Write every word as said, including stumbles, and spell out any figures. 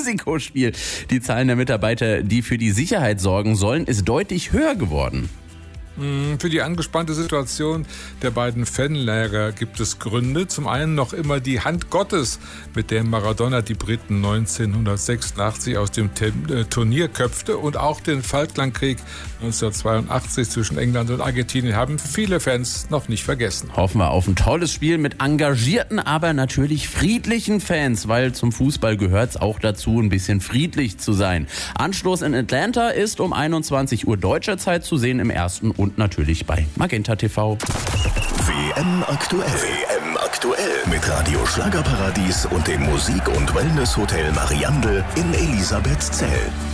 Risikospiel. Die Zahlen der Mitarbeiter, die für die Sicherheit sorgen sollen, ist deutlich höher geworden. Für die angespannte Situation der beiden Fanlager gibt es Gründe. Zum einen noch immer die Hand Gottes, mit der Maradona die Briten neunzehnhundertsechsundachtzig aus dem Turnier köpfte, und auch den Falklandkrieg neunzehnhundertzweiundachtzig zwischen England und Argentinien haben viele Fans noch nicht vergessen. Hoffen wir auf ein tolles Spiel mit engagierten, aber natürlich friedlichen Fans, weil zum Fußball gehört es auch dazu, ein bisschen friedlich zu sein. Anstoß in Atlanta ist um einundzwanzig Uhr deutscher Zeit zu sehen im ersten und natürlich bei Magenta T V. W M aktuell. W M aktuell. Mit Radio Schlagerparadies und dem Musik- und Wellness-Hotel Mariandel in Elisabethzell.